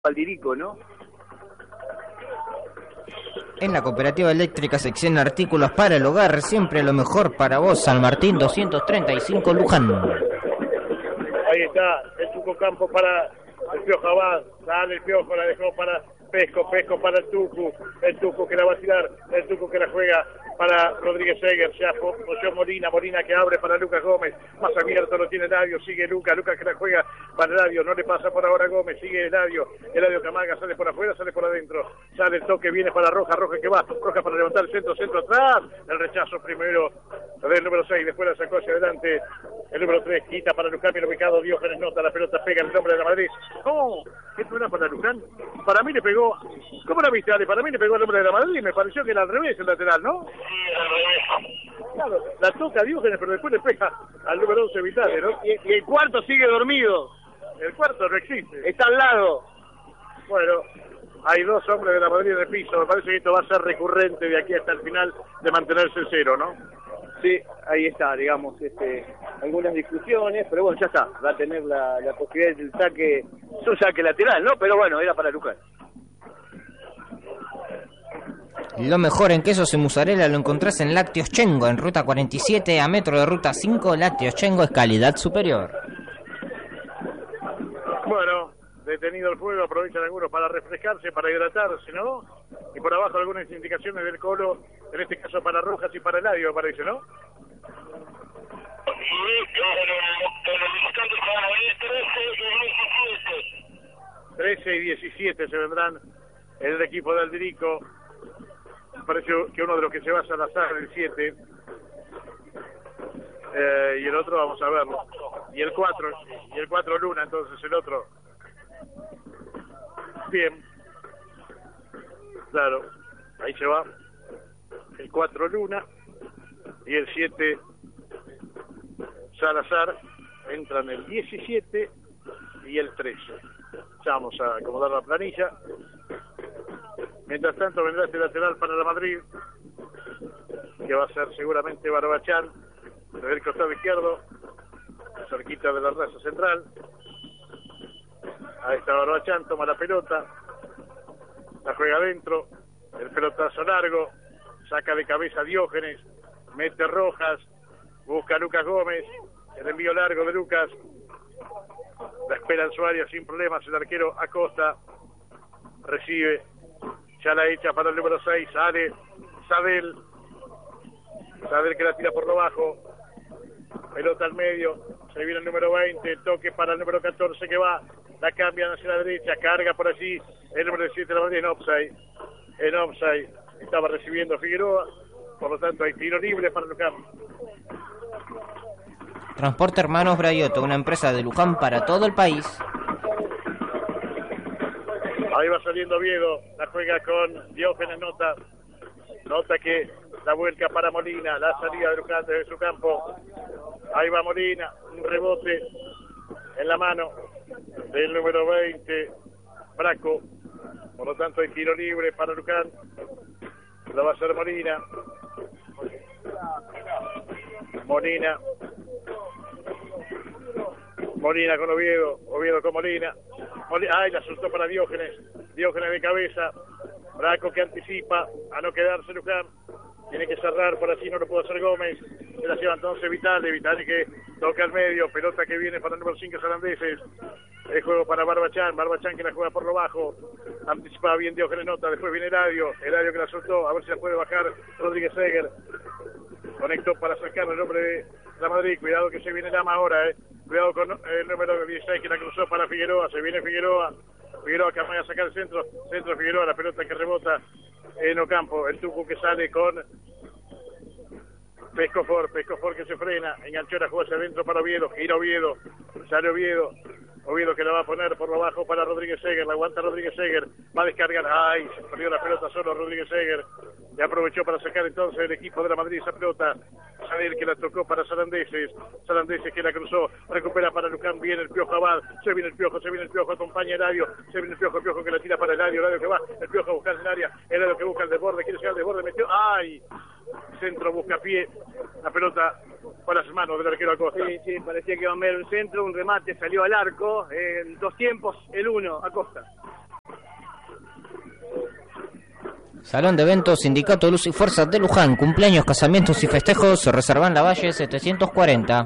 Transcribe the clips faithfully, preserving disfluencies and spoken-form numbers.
Aldirico, ¿no? En la Cooperativa Eléctrica Sección Artículos para el Hogar, siempre lo mejor para vos. San Martín doscientos treinta y cinco, Luján. Ahí está, el Tuco Campo para el Piojo Abad, sale el Piojo, la dejó para Pesco, Pesco para el Tucu, el Tucu que la va a tirar, el Tucu que la juega para Rodríguez Seger, ya apoyó Molina, Molina que abre para Lucas Gómez, más abierto lo tiene Eladio, sigue Lucas, Lucas que la juega para Eladio, no le pasa por ahora Gómez, sigue Eladio, Eladio Camaga sale por afuera, sale por adentro, sale el toque, viene para Roja, Roja que va, Roja para levantar el centro, centro atrás, el rechazo primero del número seis, después la sacó hacia adelante, el número tres, quita para Luján, bien ubicado, Diógenes nota, la pelota pega el nombre de la Madrid, ¡oh! ¿Qué no era para Luján? Para mí le pegó, ¿cómo la viste, Ale? Para mí le pegó el nombre de la Madrid y me pareció que era al revés el lateral, ¿no? Claro, la toca Diógenes, pero después le pega al número once Vitale, ¿no? Y, y el cuarto sigue dormido. El cuarto no existe. Está al lado. Bueno, hay dos hombres de la Madrid en el piso. Me parece que esto va a ser recurrente de aquí hasta el final de mantenerse en cero, ¿no? Sí, ahí está, digamos, este, algunas discusiones, pero bueno, ya está. Va a tener la, la posibilidad del saque, es un saque lateral, ¿no? Pero bueno, era para Lucas. Lo mejor en quesos y mozzarella lo encontrás en Lácteos Chengo, en ruta cuarenta y siete a metro de ruta cinco. Lácteos Chengo es calidad superior. Bueno, detenido el fuego, aprovechan algunos para refrescarse, para hidratarse, ¿no? Y por abajo algunas indicaciones del Colo, en este caso para Rojas y para Eladio, me parece, ¿no? trece y diecisiete se vendrán en el equipo de Aldirico. Me parece que uno de los que se va a Salazar el siete eh, y el otro vamos a verlo, y el cuatro y el cuatro Luna, entonces el otro bien, claro, ahí se va el cuatro Luna y el siete Salazar. Entran el diecisiete y el trece. Ya vamos a acomodar la planilla. Mientras tanto vendrá este lateral para la Madrid, que va a ser seguramente Barbachán, desde el costado izquierdo, cerquita de la raza central. Ahí está Barbachán, toma la pelota, la juega adentro, el pelotazo largo, saca de cabeza Diógenes, mete Rojas, busca a Lucas Gómez, el envío largo de Lucas, la espera en su área sin problemas, el arquero Acosta recibe, ya la echa para el número seis, sale Sadel, Sadel que la tira por lo bajo, pelota al medio, se viene el número veinte, toque para el número catorce que va, la cambian hacia la derecha, carga por allí, el número siete la Madrid en offside, en offside, estaba recibiendo Figueroa, por lo tanto hay tiro libre para Luján. Transporte Hermanos Brayoto, una empresa de Luján para todo el país. Ahí va saliendo Oviedo, la juega con Diógenes Nota, Nota que la vuelca para Molina, la salida de Luján desde su campo, ahí va Molina, un rebote en la mano del número veinte, Braco, por lo tanto hay tiro libre para Luján, lo va a hacer Molina, Molina, Molina con Oviedo, Oviedo con Molina, Molina, ay, la asustó para Diógenes, Diógenes de cabeza, Braco que anticipa a no quedarse Luján, tiene que cerrar, por así no lo pudo hacer Gómez, se la lleva entonces Vitale, Vitale que toca al medio, pelota que viene para el número cinco Salandeses, el juego para Barbachán, Barbachán que la juega por lo bajo, anticipa bien Diógenes Nota, después viene Eladio, Eladio que la soltó, a ver si la puede bajar Rodríguez Seger, conectó para sacar el nombre de la Madrid, cuidado que se viene Lama ahora, eh. Cuidado con el número dieciséis que la cruzó para Figueroa, se viene Figueroa, Figueroa que va a sacar el centro, centro Figueroa, la pelota que rebota en Ocampo, el Tucu que sale con Pescofor, Pescofor que se frena, enganchó la jugada hacia adentro para Oviedo, gira Oviedo, sale Oviedo, Oviedo que la va a poner por lo bajo para Rodríguez Seger, la aguanta Rodríguez Seger, va a descargar, ay, se perdió la pelota solo Rodríguez Seger, y aprovechó para sacar entonces el equipo de la Madrid esa pelota, Sadel que la tocó para Salandeses, Salandeses que la cruzó, recupera para Luján, viene el Piojo Abad, se viene el Piojo, se viene el Piojo, acompaña el Eladio, se viene el Piojo, el Piojo que la tira para el Eladio, Eladio que va, el Piojo a buscar el área, el Eladio que busca el desborde, quiere llegar al desborde, metió, ay, centro busca pie, la pelota por las manos del arquero Acosta. Sí, sí, parecía que iba a ver un centro, un remate, salió al arco, en dos tiempos, el uno, Acosta. Salón de eventos, Sindicato Luz y Fuerza de Luján. Cumpleaños, casamientos y festejos. Se reservan la Valle setecientos cuarenta.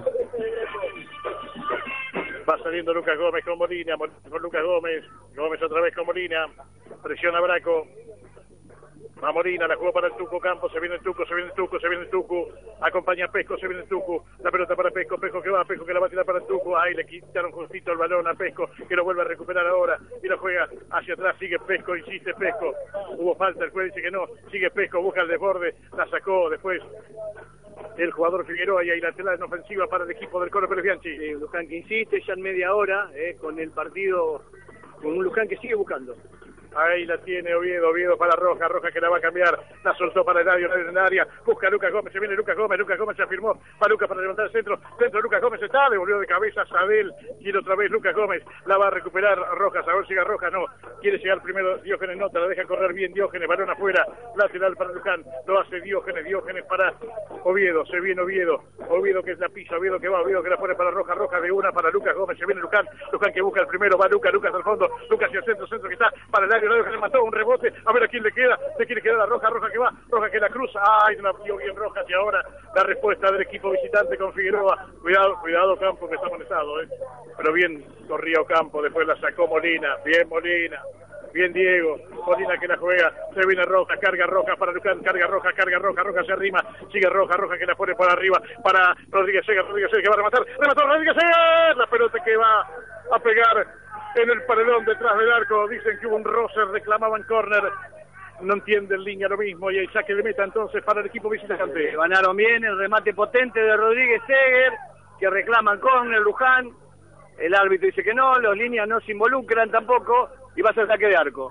Va saliendo Lucas Gómez con Molina, con Lucas Gómez, Gómez otra vez con Molina, presiona Braco, va Molina, la jugó para el Tucu Campos, se viene el Tucu, se viene el Tucu, se viene el Tucu, acompaña a Pesco, se viene el Tucu, la pelota para Pesco, Pesco que va, Pesco que la va a tirar para el Tucu, ahí le quitaron justito el balón a Pesco, que lo vuelve a recuperar ahora, y lo juega hacia atrás, sigue Pesco, insiste Pesco, hubo falta, el juez dice que no, sigue Pesco, busca el desborde, la sacó después el jugador Figueroa y ahí lateral en ofensiva para el equipo del Colo Pérez Bianchi. Sí, Luján que insiste ya en media hora eh, con el partido, con un Luján que sigue buscando. Ahí la tiene Oviedo, Oviedo para Roja, Roja que la va a cambiar, la soltó para el área, en el área, busca a Lucas Gómez, se viene Lucas Gómez, Lucas Gómez se afirmó, va Lucas para levantar el centro, centro Lucas Gómez está, devolvió de cabeza Sabel, quiere otra vez Lucas Gómez, la va a recuperar Rojas, a ver si llega Rojas, no, quiere llegar primero Diógenes Nota, la deja correr bien Diógenes, balón afuera, lateral para Luján, lo hace Diógenes, Diógenes para Oviedo, se viene Oviedo, Oviedo que es la pisa, Oviedo que va, Oviedo que la pone para Roja, Roja de una para Lucas Gómez, se viene Luján, Luján que busca el primero, va Lucas, Lucas al fondo, Lucas hacia el centro, centro que está para el área, el área que le mató, un rebote, a ver a quién le queda, le quiere quedar a Roja, Roja que va, Roja que la cruza, ay, la dio bien Rojas y ahora la respuesta del equipo visitante con Figueroa, cuidado, cuidado Campo que está molestado, eh. pero bien corría Ocampo, después la sacó Molina, bien Molina, bien Diego, Molina que la juega, se viene Roja, carga Roja para Lucán, carga Roja, carga Roja, Roja se arrima, sigue Roja, Roja que la pone por arriba para Rodríguez Seger, Rodríguez Seger que va a rematar, remató Rodríguez Seger, la pelota que va a pegar en el paredón detrás del arco, dicen que hubo un roce, reclamaban córner, no entiende en línea lo mismo, y el saque de meta entonces para el equipo visitante. Ganaron bien el remate potente de Rodríguez Seger, que reclaman córner Luján, el árbitro dice que no, los líneas no se involucran tampoco, y va a ser saque de arco.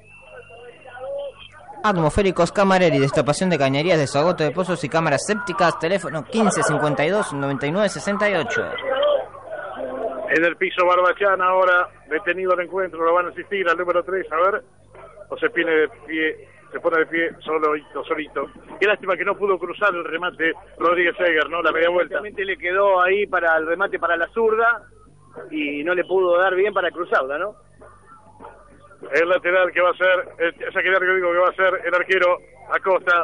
Atmosféricos Camareri, destapación de cañerías, desagoto de pozos y cámaras sépticas, teléfono quince cincuenta y dos noventa y nueve sesenta y ocho. En el piso Barbachán ahora, detenido el encuentro, lo van a asistir al número tres, a ver, o se pone de pie, se pone de pie solito, solito. Qué lástima que no pudo cruzar el remate Rodríguez Seger, ¿no? La media vuelta. Realmente le quedó ahí para el remate para la zurda y no le pudo dar bien para cruzarla, ¿no? El lateral que va a ser, el saque de arco digo que va a ser el arquero Acosta.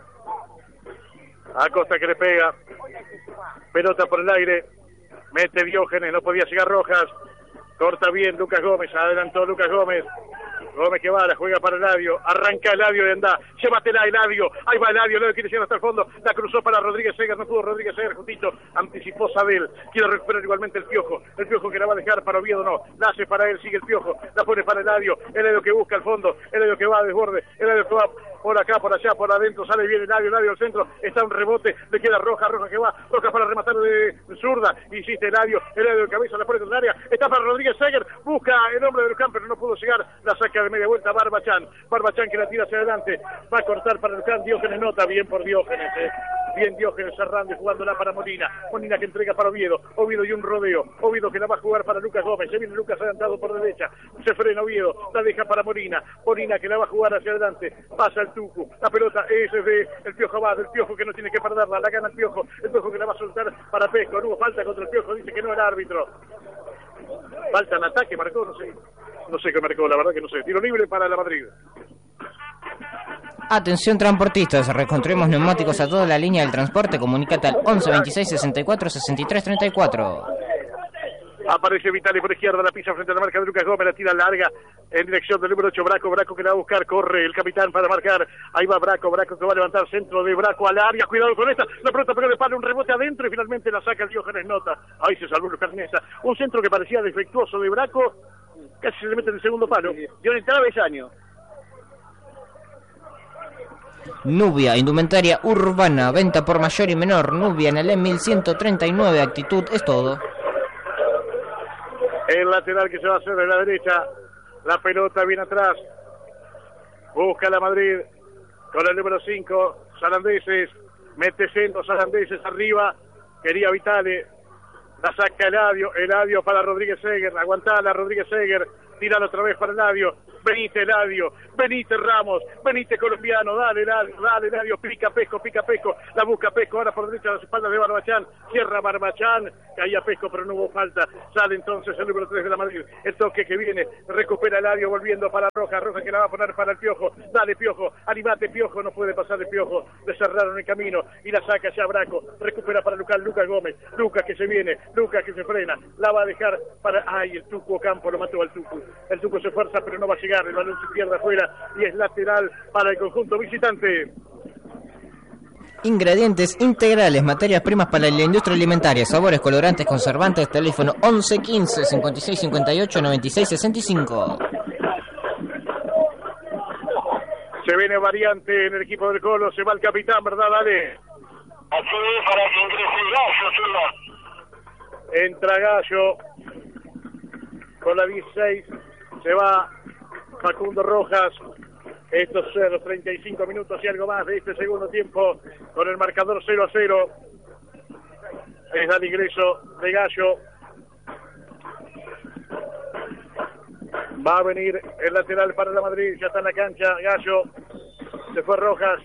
Acosta que le pega, pelota por el aire. Mete Diógenes, no podía llegar Rojas. Corta bien Lucas Gómez, adelantó Lucas Gómez. Gómez que va, la juega para Eladio. Arranca Eladio de andar. Llévatela Eladio. Ahí va Eladio, Eladio quiere llegar hasta el fondo. La cruzó para Rodríguez Seger, no pudo Rodríguez Seger, justito. Anticipó Sabel. Quiere recuperar igualmente el Piojo. El Piojo que la va a dejar para Oviedo, no. La hace para él, sigue el Piojo. La pone para Eladio. Eladio que busca el fondo. Eladio que va a desborde. Eladio que va por acá, por allá, por adentro. Sale bien Eladio, Eladio al centro. Está un rebote. Le queda Roja, Roja que va. Roja para rematar de zurda. Insiste Eladio. Eladio de cabeza, la pone en el área. Está para Rodríguez Seger. Busca el hombre del campo, pero no pudo llegar. La saca de media vuelta Barbachán. Barbachán que la tira hacia adelante. Va a cortar para el can. Diógenes nota. Bien por Diógenes. Eh. Bien Diógenes Hernández jugándola para Molina. Molina que entrega para Oviedo. Oviedo y un rodeo. Oviedo que la va a jugar para Lucas Gómez. Se viene Lucas adelantado por derecha. Se frena Oviedo. La deja para Molina. Molina que la va a jugar hacia adelante. Pasa el Tucu. La pelota es de el Piojo Abad. El Piojo que no tiene que perderla. La gana el Piojo. El Piojo que la va a soltar para Pesco. No hubo falta contra el Piojo. Dice que no el árbitro. Falta en ataque. Marcó, no sé. No sé qué marcó, la verdad que no sé. Tiro libre para la Madrid. Atención transportistas, reconstruimos neumáticos a toda la línea del transporte. Comunicate al once veintiséis sesenta y cuatro sesenta y tres treinta y cuatro. Aparece Vitali por izquierda, la pisa frente a la marca de Lucas Gómez, la tira larga en dirección del número ocho, Braco, Braco que la va a buscar, corre el capitán para marcar, ahí va Braco, Braco que va a levantar centro de Braco al área, cuidado con esta, la pelota pegó de palo, un rebote adentro y finalmente la saca el Diógenes Nota, ahí se salvó Lucas Nesa, un centro que parecía defectuoso de Braco, casi se le mete en el segundo palo. Dio el travesaño. Nubia, indumentaria urbana, venta por mayor y menor. Nubia en el E mil ciento treinta y nueve, actitud es todo. El lateral que se va a hacer de la derecha, la pelota viene atrás, busca la Madrid con el número cinco, Sarandeses, mete centro, Sarandeses arriba, quería Vitale, la saca Eladio, Eladio para Rodríguez Seger, aguantala Rodríguez Seger, tíralo otra vez para Eladio, venite Eladio, venite Ramos, venite colombiano, dale Eladio, dale Eladio, pica Pesco, pica Pesco, la busca Pesco, ahora por derecha a las espaldas de Barbachán, cierra Barbachán, caía Pesco pero no hubo falta, sale entonces el número tres de la Madrid, el toque que viene, recupera Eladio volviendo para Roja, Roja que la va a poner para el Piojo, dale Piojo, animate Piojo, no puede pasar el Piojo, le cerraron el camino y la saca ya Braco, recupera para Lucas, Lucas Gómez, Lucas que se viene, Lucas que se frena, la va a dejar para, ay el Tuco Campo lo mató al Tuco, el Tuco se esfuerza pero no va a llegar, el balón se pierde afuera y es lateral para el conjunto visitante. Ingredientes integrales, materias primas para la industria alimentaria, sabores, colorantes, conservantes, teléfono once quince cincuenta y seis cincuenta y ocho noventa y seis sesenta y cinco. Se viene variante en el equipo del Colo, se va el capitán, ¿verdad, Dale? Así es, para que ingrese Gallo, Entra Gallo con la dieciséis, se va Facundo Rojas. Estos son los treinta y cinco minutos y algo más de este segundo tiempo con el marcador cero a cero. Es el ingreso de Gallo. Va a venir el lateral para la Madrid, ya está en la cancha Gallo. Se fue Rojas.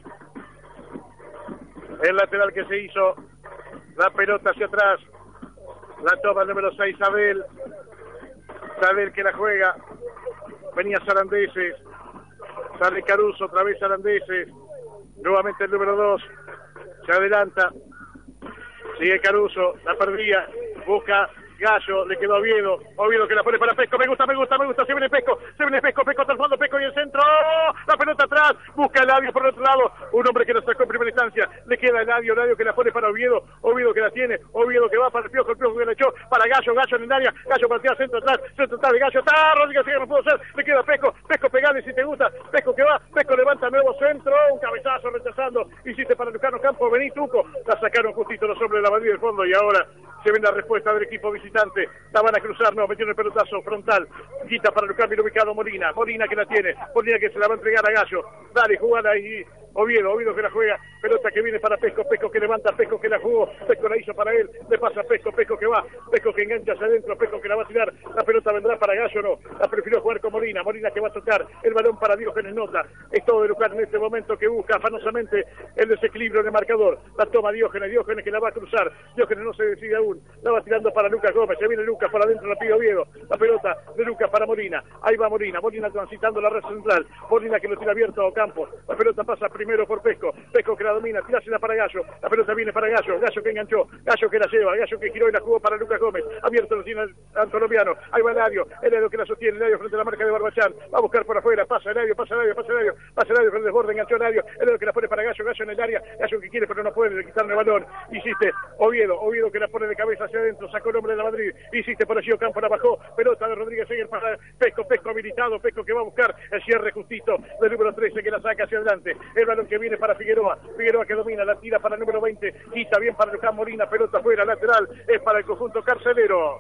El lateral que se hizo, la pelota hacia atrás. La toma el número seis, Abel. Abel que la juega. Venía Sarandeses. Sale Caruso, otra vez Sarandeses. Nuevamente el número dos. Se adelanta. Sigue Caruso. La perdía. Busca Gallo. Le quedó Oviedo. Oviedo que la pone para Pesco. Me gusta, me gusta, me gusta. Se viene Pesco. Se viene Pesco. Pesco hasta el fondo. Pesco y el centro. ¡Oh! La pelota atrás. Busca Eladio por el otro lado. Un hombre que la sacó en primera instancia. Le queda Eladio. Eladio que la pone para Oviedo. Oviedo que la tiene. Oviedo que va para el Piojo. El Piojo que la echó para Gallo. Gallo en el área. Gallo partía centro atrás. Centro atrás de Gallo. Está Rodríguez. Que no puedo hacer. Le queda Pesco. Pesco pegale si te gusta. Pesco que va. Pesco levanta nuevo centro. Un cabezazo rechazando. Hiciste para Lucano Campo. Vení Tuco. La sacaron justito los hombres de la Madrid del fondo. Y ahora se ven la respuesta del equipo visitante. La van a cruzar. No, metieron el pelotazo frontal. Quita para Lucano. Bien ubicado Molina. Molina que la tiene. Molina que se la va a entregar a Gallo. Dale, jugada ahí. Oviedo, Oviedo que la juega, pelota que viene para Pesco, Pesco que levanta, Pesco que la jugó, Pesco la hizo para él, le pasa a Pesco, Pesco que va, Pesco que engancha hacia adentro, Pesco que la va a tirar, la pelota vendrá para Gallo, no, la prefirió jugar con Molina, Molina que va a tocar, el balón para Diógenes Nota, es todo de Lucas en este momento que busca afanosamente el desequilibrio en el marcador, la toma Diógenes, Diógenes que la va a cruzar, Diógenes no se decide aún, la va tirando para Lucas Gómez, se viene Lucas para adentro, la pide Oviedo, la pelota de Lucas para Molina, ahí va Molina, Molina transitando la red central, Molina que lo tira abierto a Ocampo, la pelota pasa primero por Pesco, Pesco que la domina, tirásela para Gallo, la pelota viene para Gallo, Gallo que enganchó, Gallo que la lleva, Gallo que giró y la jugó para Lucas Gómez, abierto lo tiene el colombiano, ahí va Eladio, Eladio que la sostiene, Eladio frente a la marca de Barbachán, va a buscar por afuera, pasa Eladio, pasa Eladio, pasa Eladio, pasa Eladio frente al desborde, enganchó Eladio, Eladio que la pone para Gallo, Gallo en el área, Gallo que quiere pero no puede, le quitaron el balón, hiciste Oviedo, Oviedo que la pone de cabeza hacia adentro, sacó el hombre de la Madrid, hiciste por allí Ocampo, la bajó, pelota de Rodríguez Seguer para Pesco, Pesco habilitado, Pesco que va a buscar el cierre justito del número trece que la saca hacia adelante, el balón que viene para Figueroa, Figueroa que domina, la tira para el número veinte, quita bien para Lucas Molina, pelota afuera, lateral, es para el conjunto carcelero.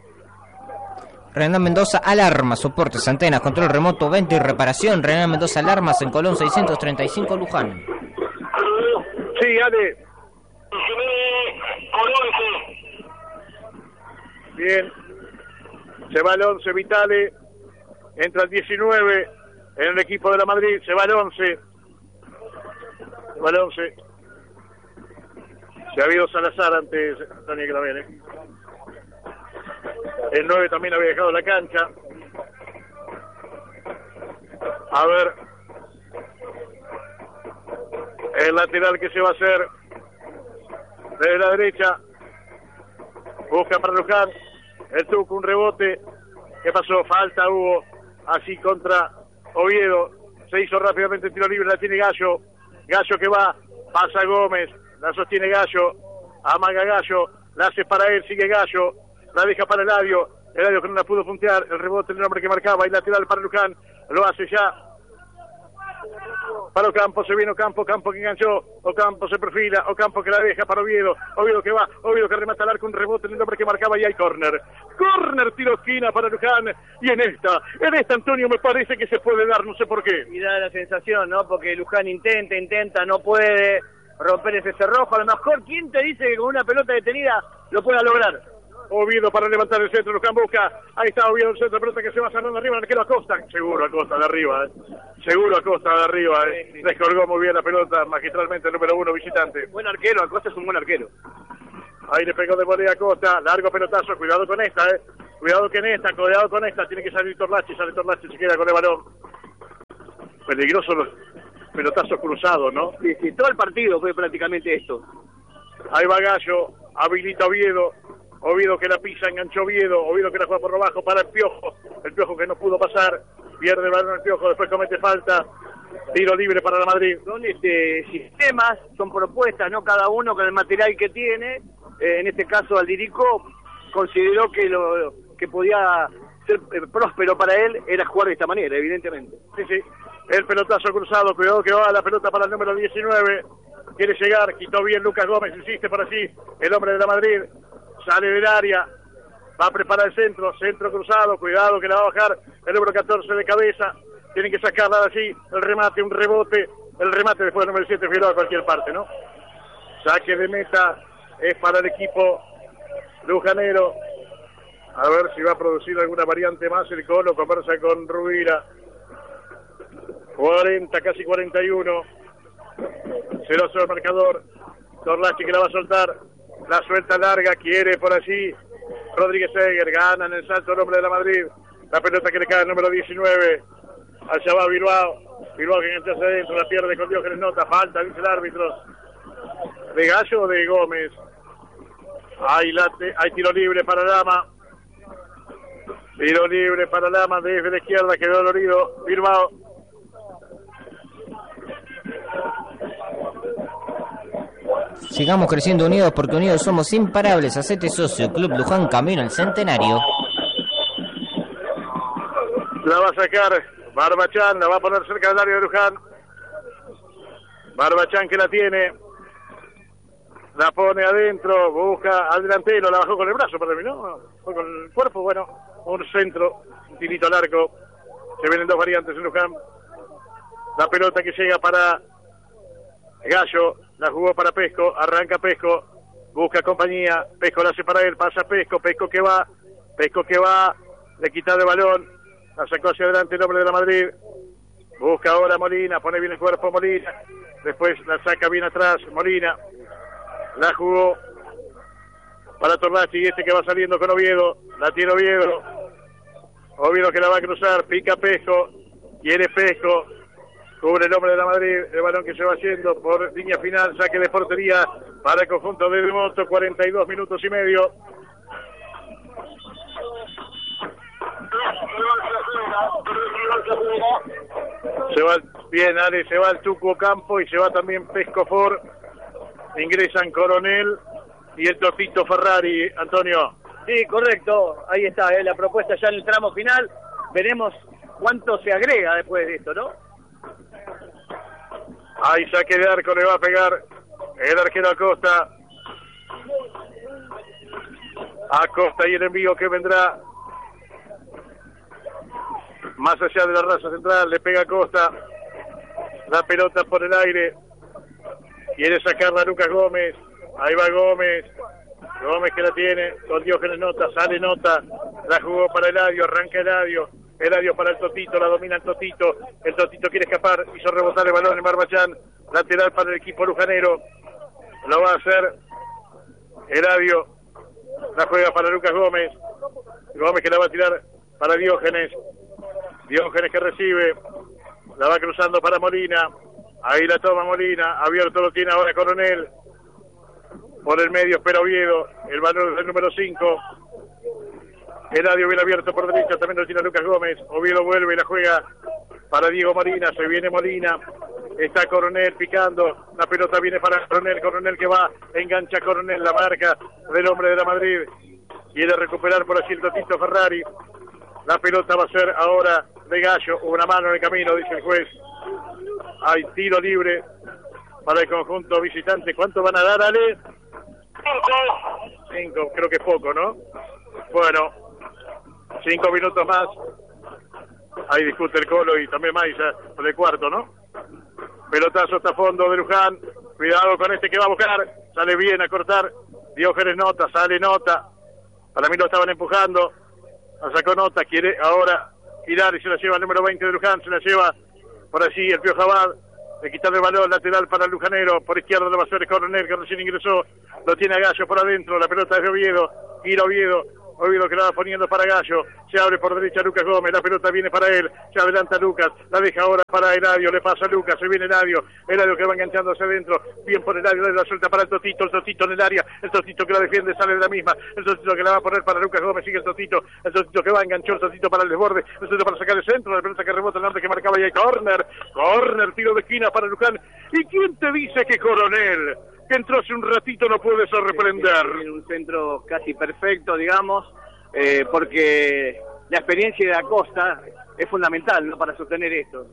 Renan Mendoza, alarmas, soportes, antenas, control remoto, venta y reparación. Renan Mendoza, alarmas en Colón seiscientos treinta y cinco, Luján. Sí, Ale. Bien. Se va el once, Vitale. Entra el diecinueve en el equipo de la Madrid. Se va el once. Se va el once. Se ha habido Salazar antes, Daniel Gravel, ¿eh? El nueve también había dejado la cancha. A ver. El lateral que se va a hacer desde la derecha. Busca para Luján. El Tuco, un rebote. ¿Qué pasó? Falta hubo. Así contra Oviedo. Se hizo rápidamente el tiro libre. La tiene Gallo. Gallo que va. Pasa Gómez. La sostiene Gallo. Amaga Gallo. La hace para él. Sigue Gallo. La deja para Eladio, Eladio que no la pudo puntear, el rebote del hombre que marcaba, y lateral para Luján, lo hace ya para Ocampo, se viene Ocampo, Ocampo que enganchó, Ocampo se perfila, Ocampo que la deja para Oviedo, Oviedo que va, Oviedo que remata al arco, un rebote del hombre que marcaba y hay córner, córner, tiro esquina para Luján, y en esta, en esta Antonio me parece que se puede dar, no sé por qué. Y da la sensación, ¿no? Porque Luján intenta, intenta, no puede romper ese cerrojo, a lo mejor, ¿quién te dice que con una pelota detenida lo pueda lograr? Oviedo para levantar el centro, Luján busca, ahí está Oviedo, el centro, pelota que se va saliendo arriba, el arquero Acosta, seguro Acosta de arriba, eh. seguro Acosta de arriba, eh. sí, sí. descolgó muy bien la pelota, magistralmente el número uno visitante. Buen arquero, Acosta es un buen arquero. Ahí le pegó de volea Acosta, largo pelotazo, cuidado con esta, eh. cuidado con esta, cuidado con esta, tiene que salir Torlachi, sale Torlachi, se queda con el balón. Peligroso los pelotazos cruzados, ¿no? Sí, sí, todo el partido fue prácticamente esto. Ahí va Gallo, habilita Oviedo, Oviedo que la pisa, enganchó Oviedo, Oviedo que la juega por abajo para el Piojo, el Piojo que no pudo pasar, pierde el balón el Piojo, después comete falta, tiro libre para la Madrid. Son este, sistemas, son propuestas, ¿no? Cada uno con el material que tiene, eh, en este caso Aldirico consideró que lo que podía ser eh, próspero para él era jugar de esta manera, evidentemente. Sí, sí, el pelotazo cruzado, cuidado que va la pelota para el número diecinueve, quiere llegar, quitó bien Lucas Gómez, insiste por allí, el hombre de la Madrid, sale del área, va a preparar el centro, centro cruzado, cuidado que la va a bajar el número catorce de cabeza, tienen que sacarla de allí, el remate, un rebote, el remate después del número siete Figueroa a cualquier parte, ¿no? Saque de meta es para el equipo lujanero, a ver si va a producir alguna variante más, el Colo conversa con Rubira, cuarenta, casi cuarenta y uno, cero cero el marcador, Torlachi que la va a soltar, la suelta larga, quiere por allí Rodríguez Eger, gana en el salto el hombre de la Madrid, la pelota que le cae al número diecinueve, allá va Bilbao, Bilbao que entra hacia adentro, la pierde con Diógenes Nota, falta, dice el árbitro, de Gallo o de Gómez, hay, late, hay tiro libre para Lama, tiro libre para Lama desde la izquierda, quedó dolorido Bilbao. Sigamos creciendo unidos porque unidos somos imparables. Hacete socio, Club Luján, camino al centenario. La va a sacar Barbachán, la va a poner cerca del área de Luján. Barbachán que la tiene, la pone adentro, busca al delantero, la bajó con el brazo, pero terminó, fue con el cuerpo, bueno, un centro, un tirito al arco. Se vienen dos variantes en Luján. La pelota que llega para Gallo, la jugó para Pesco, arranca Pesco, busca compañía, Pesco la hace para él, pasa Pesco, Pesco que va, Pesco que va, le quita el balón, la sacó hacia adelante el hombre de la Madrid, busca ahora Molina, pone bien el cuerpo Molina, después la saca bien atrás Molina, la jugó para Torlachi y este que va saliendo con Oviedo, la tiene Oviedo, Oviedo que la va a cruzar, pica Pesco, quiere Pesco, cubre el hombre de la Madrid, el balón que se va haciendo por línea final, saque de portería para el conjunto de Devoto, cuarenta y dos minutos y medio. Se va bien, Ale, se va el Tucu Campo y se va también Pesco Ford, ingresan Coronel y el Totito Ferrari, Antonio. Sí, correcto, ahí está, eh, la propuesta ya en el tramo final, veremos cuánto se agrega después de esto, ¿no? Ahí saque de arco, le va a pegar el arquero Acosta. Acosta y el envío que vendrá más allá de la raza central, le pega Acosta. La pelota por el aire. Quiere sacarla Lucas Gómez. Ahí va Gómez. Gómez que la tiene con Diógenes Nota, sale Nota. La jugó para Eladio, arranca Eladio. Eladio para el Totito, la domina el Totito, el Totito quiere escapar, hizo rebotar el balón en Barbachán, lateral para el equipo lujanero, lo va a hacer Eladio, la juega para Lucas Gómez, Gómez que la va a tirar para Diógenes, Diógenes que recibe, la va cruzando para Molina, ahí la toma Molina, abierto lo tiene ahora Coronel, por el medio espera Oviedo, el balón del número cinco, Eladio bien abierto por derecha, también lo tiene Lucas Gómez, Oviedo vuelve y la juega para Diego Molina, se viene Molina, está Coronel picando, la pelota viene para Coronel, Coronel que va, engancha Coronel, la marca del hombre de la Madrid, quiere recuperar por allí el Totito Ferrari, la pelota va a ser ahora de Gallo, una mano en el camino, dice el juez, hay tiro libre para el conjunto visitante, ¿cuánto van a dar, Ale? Cinco. Cinco, creo que es poco, ¿no? Bueno, cinco minutos más. Ahí discute el Colo y también Maiza por el cuarto, ¿no? Pelotazo hasta fondo de Luján. Cuidado con este que va a buscar. Sale bien a cortar. Diógenes Nota, sale Nota. Para mí lo estaban empujando. La sacó nota, quiere ahora girar y se la lleva el número veinte de Luján, se la lleva por allí el Piojo Abad. Le quitan el balón lateral para el lujanero. Por izquierda lo va a hacer Coronel, que recién ingresó. Lo tiene a Gallo por adentro. La pelota es de Oviedo. Gira Oviedo. Oviedo que la va poniendo para Gallo. Se abre por derecha Lucas Gómez. La pelota viene para él. Se adelanta Lucas. La deja ahora para Eladio. Le pasa a Lucas. Se viene Eladio. Eladio que va enganchando hacia adentro. Bien por Eladio. La suelta para el Totito. El Totito en el área. El Totito que la defiende. Sale de la misma. El Totito que la va a poner para Lucas Gómez. Sigue el Totito. El Totito que va. Enganchó el Totito para el desborde. El Totito para sacar el centro. La pelota que rebota el nombre que marcaba. Y hay córner. Córner. Tiro de esquina para Luján. ¿Y quién te dice que Coronel, que entró hace un ratito, no puede sorprender? Sí, un centro casi perfecto, digamos, eh, porque la experiencia de Acosta es fundamental, ¿no?, para sostener esto.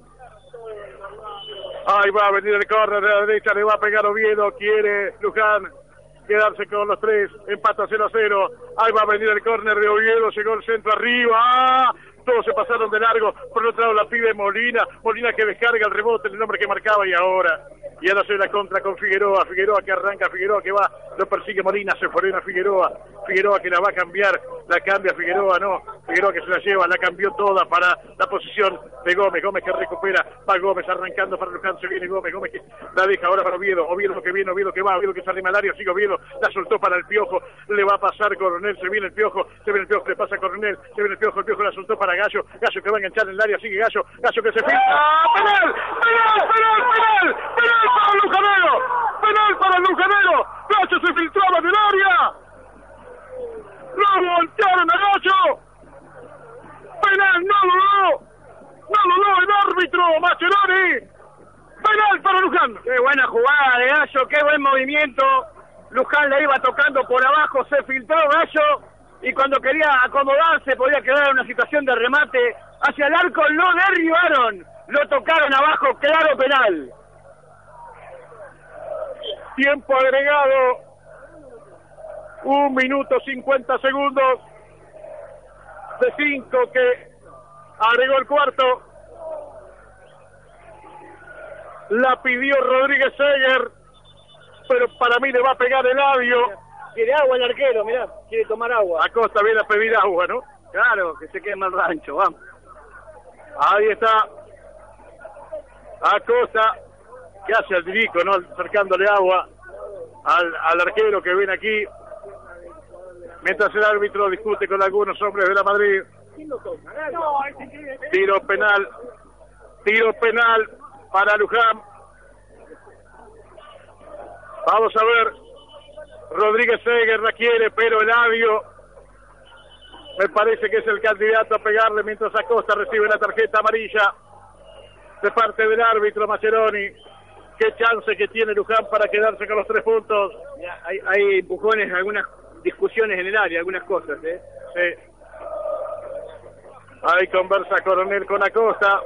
Ahí va a venir el córner de la derecha, le va a pegar Oviedo, quiere Luján quedarse con los tres, empata cero a cero. Ahí va a venir el córner de Oviedo, llegó el centro arriba. ¡Ah! Todos se pasaron de largo. Por otro lado la pide Molina. Molina que descarga el rebote, el nombre que marcaba, y ahora. Y ahora se la contra con Figueroa. Figueroa que arranca, Figueroa que va. Lo persigue Molina, se frena Figueroa. Figueroa que la va a cambiar. La cambia Figueroa, no. Figueroa que se la lleva, la cambió toda para la posición de Gómez. Gómez que recupera. Va Gómez arrancando para Luján. Se viene Gómez. Gómez que la deja ahora para Oviedo. Oviedo que viene, Oviedo que va. Oviedo que se arrima al área. Sigue Oviedo. La soltó para el Piojo. Le va a pasar Coronel. Se viene el Piojo. Se viene el Piojo. Le pasa a Coronel. Se viene el Piojo. El Piojo la soltó para Gallo. Gallo que va a enganchar en el área, sigue Gallo, Gallo que se filtra. ¡Ah! ¡Penal! ¡Penal! ¡Penal! ¡Penal! ¡Penal para Lujanero! ¡Penal para Lujanero! ¡Gallo se filtraba del área! ¡Lo voltearon a Gallo! ¡Penal! ¡No lo dio! ¡No lo dio el árbitro Mascheroni! ¡Penal para Luján! ¡Qué buena jugada de Gallo! ¡Qué buen movimiento! Luján la iba tocando por abajo, se filtró Gallo, y cuando quería acomodarse podía quedar en una situación de remate hacia el arco, lo derribaron, lo tocaron abajo, claro penal. Tiempo agregado, un minuto cincuenta segundos de cinco que agregó el cuarto. La pidió Rodríguez Seger, pero para mí le va a pegar Eladio. Quiere agua el arquero, mirá, quiere tomar agua. Acosta viene a pedir agua, ¿no? Claro, que se queme el rancho, vamos. Ahí está Acosta, que hace al dirico, ¿no? Acercándole agua al, al arquero que viene aquí, mientras el árbitro discute con algunos hombres de la Madrid. Tiro penal, tiro penal para Luján. Vamos a ver. Rodríguez Seger la quiere, pero Eladio me parece que es el candidato a pegarle, mientras Acosta recibe la tarjeta amarilla de parte del árbitro Mascheroni. Qué chance que tiene Luján para quedarse con los tres puntos. Ya, hay, hay empujones, algunas discusiones en el área, algunas cosas, ¿eh? Sí. Ahí conversa Coronel con Acosta.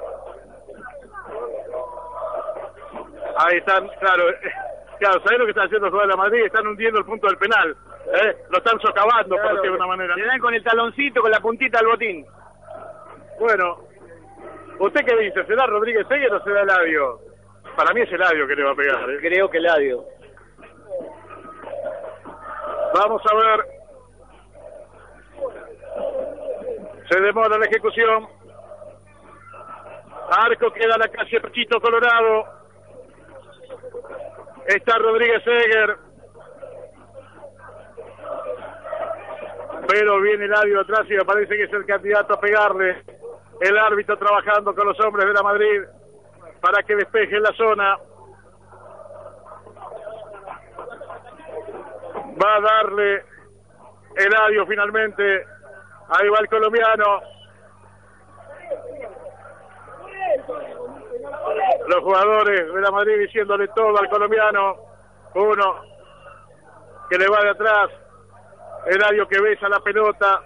Ahí están, claro. Claro, ¿sabés lo que están haciendo los jugadores de la Madrid? Están hundiendo el punto del penal. ¿eh? Lo están socavando, claro, por decirlo de alguna manera. Le dan con el taloncito, con la puntita al botín. Bueno, ¿usted qué dice? ¿Será Rodríguez Seger o será Eladio? Para mí es Eladio que le va a pegar. ¿eh? Creo que Eladio. Vamos a ver. Se demora la ejecución. Arco queda en la calle Pechito Colorado. Está Rodríguez Seger. Pero viene Eladio atrás y me parece que es el candidato a pegarle. El árbitro trabajando con los hombres de la Madrid para que despejen la zona. Va a darle Eladio finalmente. Ahí va el colombiano. Los jugadores de la Madrid diciéndole todo al colombiano. Uno que le va de atrás. Eladio que besa la pelota.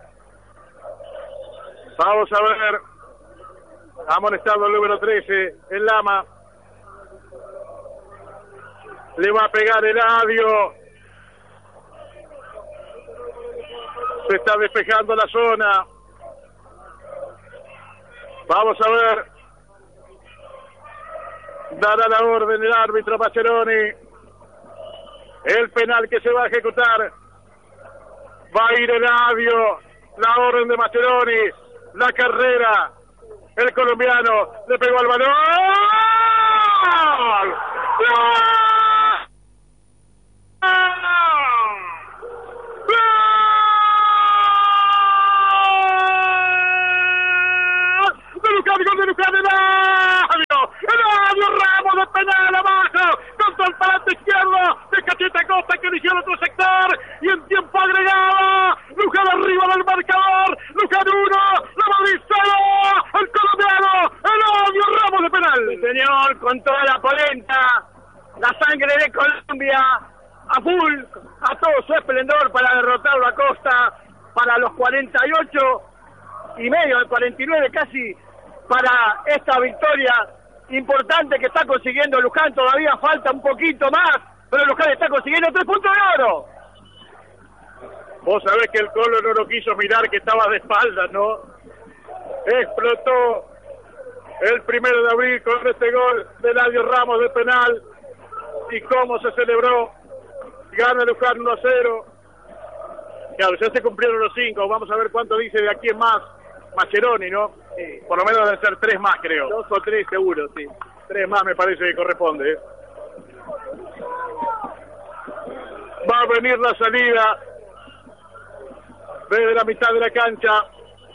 Vamos a ver. Amonestado el número trece, el Lama. Le va a pegar Eladio. Se está despejando la zona. Vamos a ver. Dará la orden el árbitro Mascheroni. El penal que se va a ejecutar Va a ir Eladio. La orden de Mascheroni. La carrera. El colombiano le pegó al balón. ¡Gol! De Lucán, gol de Lucán, Eladio. Eladio Ramos de penal abajo. Contra el palante izquierdo de Cachete Costa que eligió el otro sector. Y en tiempo agregado, Lucán arriba del marcador. Lucán uno, la Madrid cero. El colombiano, Eladio Ramos de penal. Sí, señor, con toda la polenta, la sangre de Colombia, a full, a todo su esplendor para derrotarlo a Costa, para los cuarenta y ocho y medio, el cuarenta y nueve casi, para esta victoria importante que está consiguiendo Luján. Todavía falta un poquito más, pero Luján está consiguiendo tres puntos de oro. Vos sabés que el Colo no lo quiso mirar, que estaba de espaldas, ¿no? Explotó el primero de abril con este gol de Eladio Ramos de penal. Y cómo se celebró. Gana Luján uno a cero. Claro, ya se cumplieron los cinco. Vamos a ver cuánto dice de aquí en más Mascheroni, ¿no? Sí. Por lo menos deben ser tres más, creo. Dos o tres seguro, sí. Tres más me parece que corresponde, ¿eh? Va a venir la salida desde la mitad de la cancha.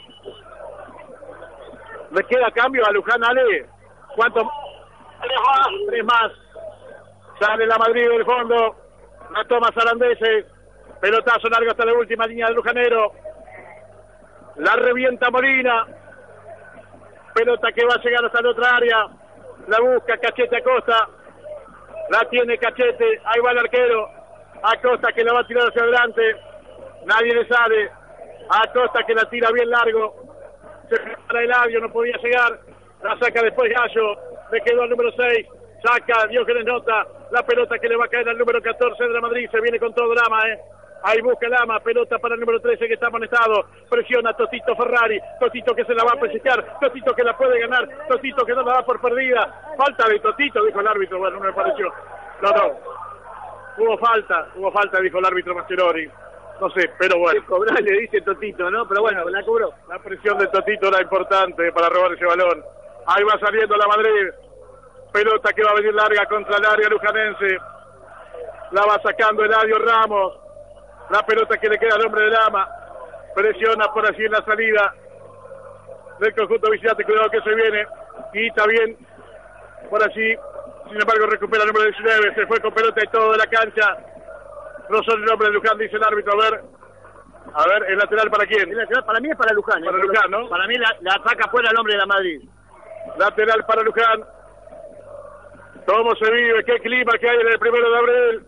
¿Le queda cambio a Luján, Ale? ¿Cuánto? Tres más. Tres más. Sale la Madrid del fondo. La toma Sarandese. Pelotazo largo hasta la última línea del lujanero. La revienta Molina. Pelota que va a llegar hasta la otra área. La busca Cachete Acosta. La tiene Cachete. Ahí va el arquero. Acosta que la va a tirar hacia adelante. Nadie le sale. Acosta que la tira bien largo. Se para Eladio, no podía llegar. La saca después Gallo. Le quedó al número seis. Saca Diógenes Nota. La pelota que le va a caer al número catorce de la Madrid. Se viene con todo Lama, eh. Ahí busca Lama, pelota para el número trece que está amonestado. Presiona Totito Ferrari. Totito que se la va a pellizcar. Totito que la puede ganar. Totito que no la da por perdida. Falta de Totito, dijo el árbitro. Bueno, no me pareció. No, no. Hubo falta, hubo falta, dijo el árbitro Mascheroni. No sé, pero bueno. Cobrar, le dice Totito, ¿no? Pero bueno, la cobró. La presión de Totito era importante para robar ese balón. Ahí va saliendo la Madrid. Pelota que va a venir larga contra el área lujanense. La va sacando Eladio Ramos. La pelota que le queda al hombre de Lama. Presiona por allí en la salida del conjunto visitante. Cuidado que se viene. Y está bien por allí. Sin embargo recupera el número diecinueve. Se fue con pelota y todo de la cancha. No son el nombre de Luján, dice el árbitro. A ver. A ver, ¿el lateral para quién? El lateral para mí es para Luján. Para ¿eh? Luján, ¿no? Para mí la, la ataca fuera el hombre de la Madrid. Lateral para Luján. ¿Cómo se vive? ¿Qué clima que hay en el primero de abril?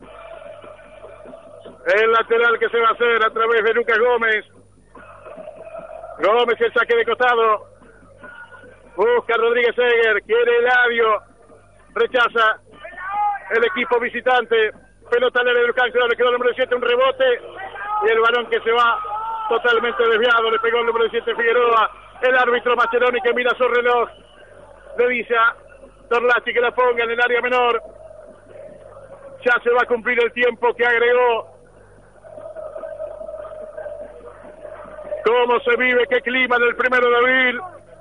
El lateral que se va a hacer a través de Lucas Gómez. Gómez el saque de costado. Busca Rodríguez Eger. Quiere Eladio. Rechaza el equipo visitante. Pelota al área de Luján. Le quedó el número siete. Un rebote. Y el balón que se va totalmente desviado. Le pegó el número siete Figueroa. El árbitro Mascheroni que mira su reloj. Le dice a Torlachi que la ponga en el área menor. Ya se va a cumplir el tiempo que agregó. ¿Cómo se vive? ¿Qué clima en el primero de abril?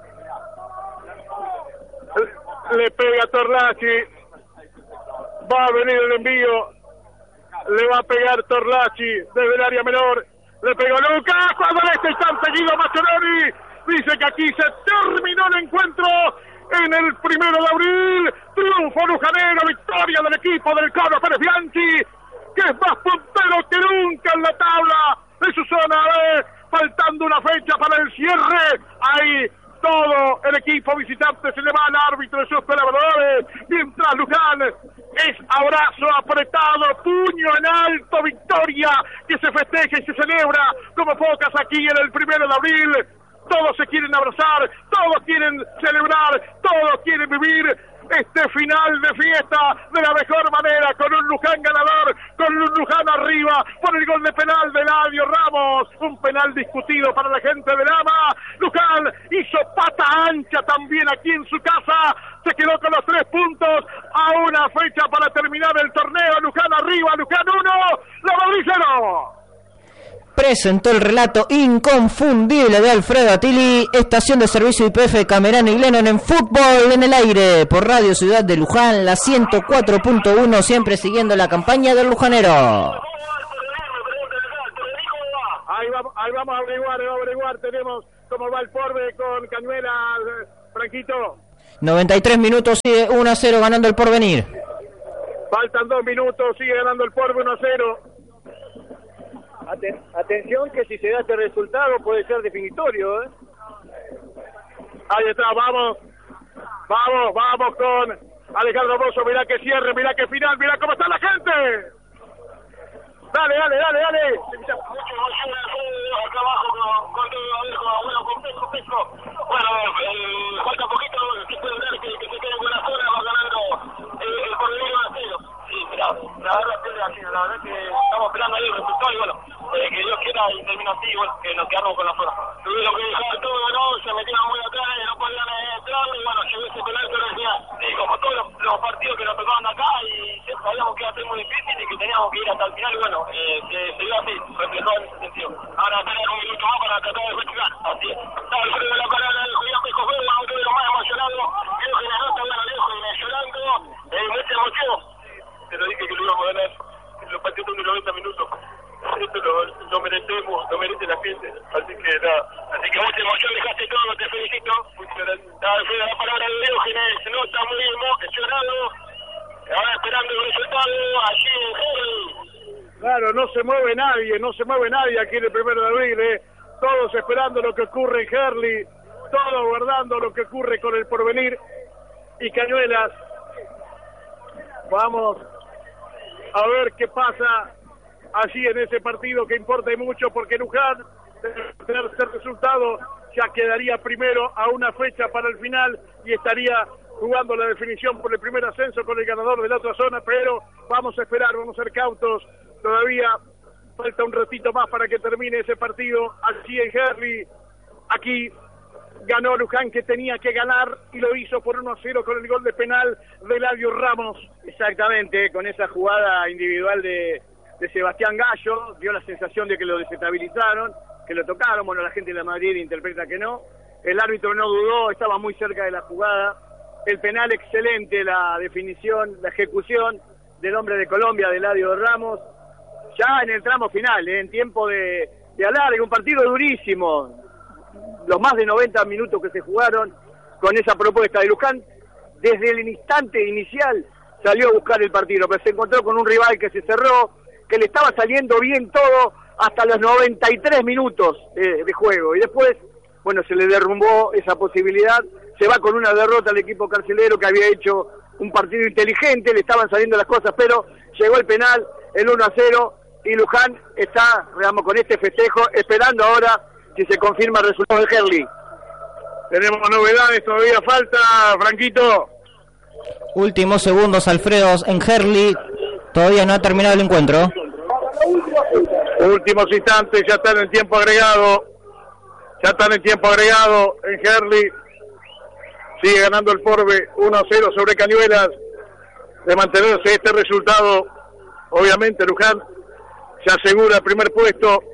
Le pega Torlachi. Va a venir el envío. Le va a pegar Torlachi desde el área menor. Le pegó Lucas. Cuando este está seguido Mascheroni. Dice que aquí se terminó el encuentro. En el primero de abril, triunfo lujanero, victoria del equipo del Colo Pérez Bianchi, que es más puntero que nunca en la tabla de su zona B, faltando una fecha para el cierre. Ahí todo el equipo visitante se le va al árbitro de sus colaboradores, mientras Luján es abrazo apretado, puño en alto, victoria que se festeja y se celebra como pocas aquí en el primero de abril. Todos se quieren abrazar, todos quieren celebrar, todos quieren vivir este final de fiesta de la mejor manera, con un Luján ganador, con un Luján arriba, por el gol de penal de Eladio Ramos, un penal discutido para la gente de Lama. Luján hizo pata ancha también aquí en su casa, se quedó con los tres puntos a una fecha para terminar el torneo. Luján arriba, Luján uno, la Madrid cero. presentó el relato inconfundible de Alfredo Attili, estación de servicio Y P F Camerano y Lennon en fútbol en el aire por Radio Ciudad de Luján, la ciento cuatro punto uno, siempre siguiendo la campaña del lujanero. Ahí vamos, ahí vamos a averiguar, vamos a averiguar, tenemos cómo va el Porbe con Cañuelas, Franquito. noventa y tres minutos, sigue uno a cero ganando el Porvenir. Faltan dos minutos, sigue ganando el Porbe uno a cero. Aten- atención que si se da este resultado puede ser definitorio, ¿eh? Ahí está, vamos, vamos, vamos con Alejandro Bozo, mirá que cierre, mirá que final, mirá cómo está la gente. Dale, dale, dale, dale. Mucha emoción acá abajo con, con todo, bueno, con Pesco, Pesco. Bueno, eh, falta poquito, que pueden ver que, que se queden con la zona, va ganando el, el Porvenir uno a cero. Sí, mira, la verdad es que así, la verdad es que estamos esperando ahí el resultado y bueno, eh, que Dios quiera y termina así, bueno, que nos quedamos con la zona. Tuvieron que dejar todo, ¿no? Se metieron muy atrás y no podían entrar y bueno, llegó ese penal, pero decía, sí, como todos los, los partidos que nos tocaban acá y sabíamos que iba a ser muy difícil y que teníamos que ir hasta el final y bueno, eh, se, se dio así, reflejó en ese sentido. Ahora tenemos un minuto más para tratar de festejar, así es. Está el frío de la parada del Julián Pesco Feo, uno de los más emocionados, creo que la nota, bueno, lejos y llorando, eh, mucha emoción. Te lo dije que lo íbamos a ganar, los partidos de noventa minutos. Esto lo, lo merecemos, lo merece la gente, así que nada. Así que mucha emoción, dejaste todo, te felicito. Muchas gracias. Nada, la palabra de Diógenes, se nota muy emocionado. Ahora esperando el resultado allí en Jerry. Claro, no se mueve nadie, no se mueve nadie aquí en el primero de abril, ¿eh? Todos esperando lo que ocurre en Herli, todos guardando lo que ocurre con el Porvenir y Cañuelas. Vamos a ver qué pasa allí en ese partido que importa y mucho, porque Luján, de tener ese resultado, ya quedaría primero a una fecha para el final y estaría jugando la definición por el primer ascenso con el ganador de la otra zona, pero vamos a esperar, vamos a ser cautos, todavía falta un ratito más para que termine ese partido allí en Herli. Aquí ganó Luján, que tenía que ganar y lo hizo por uno a cero con el gol de penal de Eladio Ramos. Exactamente, con esa jugada individual de, de Sebastián Gallo, dio la sensación de que lo desestabilizaron, que lo tocaron. Bueno, la gente de la Madrid interpreta que no. El árbitro no dudó, estaba muy cerca de la jugada. El penal excelente, la definición, la ejecución del hombre de Colombia, de Eladio Ramos. Ya en el tramo final, ¿eh? En tiempo de, de alargue, un partido durísimo. Los más de noventa minutos que se jugaron con esa propuesta de Luján, desde el instante inicial salió a buscar el partido, pero se encontró con un rival que se cerró, que le estaba saliendo bien todo hasta los noventa y tres minutos de, de juego, y después, bueno, se le derrumbó esa posibilidad. Se va con una derrota al equipo carcelero, que había hecho un partido inteligente, le estaban saliendo las cosas, pero llegó el penal, el uno a cero, y Luján está, digamos, con este festejo, esperando ahora si se confirma el resultado de Herli. Tenemos novedades, todavía falta, Franquito. Últimos segundos, Alfredo, en Herli. Todavía no ha terminado el encuentro. Últimos instantes, ya están en tiempo agregado. Ya están en tiempo agregado en Herli. Sigue ganando el Porbe uno a cero sobre Cañuelas. De mantenerse este resultado, obviamente Luján se asegura el primer puesto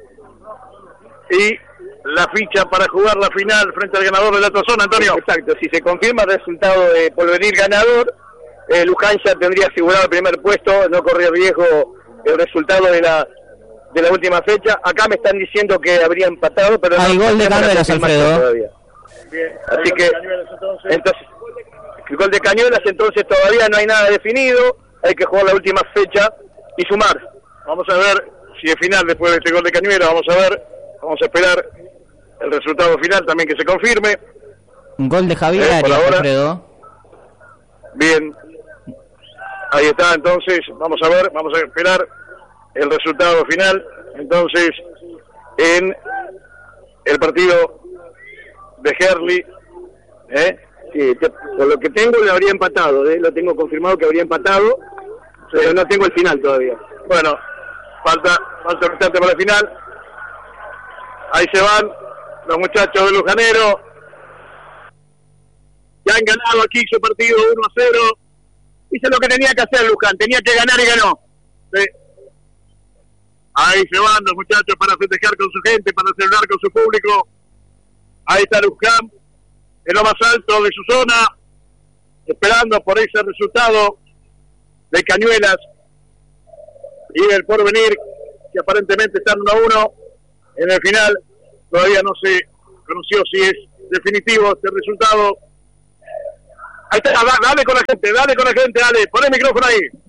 y la ficha para jugar la final frente al ganador de la otra zona, Antonio. Exacto, si se confirma el resultado de Porvenir ganador, eh, Luján ya tendría asegurado el primer puesto, no corría riesgo el resultado de la de la última fecha. Acá me están diciendo que habría empatado, pero hay no, gol de Cañuelas, Alfredo. Bien, así que Cañuelas, entonces. entonces el gol de Cañuelas, entonces todavía no hay nada definido, hay que jugar la última fecha y sumar. Vamos a ver si es final después de este gol de Cañuelas, vamos a ver, vamos a esperar el resultado final también que se confirme. Un gol de Javier Eh, por Arias, ahora. Alfredo. Bien, ahí está, entonces vamos a ver, vamos a esperar el resultado final. Entonces, en el partido de Herli, ¿eh? Sí, te- por lo que tengo le habría empatado, ¿eh? Lo tengo confirmado que habría empatado, pero no tengo el final todavía. Bueno, falta, falta un instante para el final. Ahí se van los muchachos de Lujanero. Ya han ganado aquí su partido uno a cero. Hizo lo que tenía que hacer Luján, tenía que ganar y ganó. Sí. Ahí se van los muchachos para festejar con su gente, para celebrar con su público. Ahí está Luján, en lo más alto de su zona, esperando por ese resultado de Cañuelas y del Porvenir, que aparentemente están uno a uno. En el final todavía no se conoció si es definitivo este resultado. Ahí está, dale con la gente, dale con la gente, dale, pon el micrófono ahí.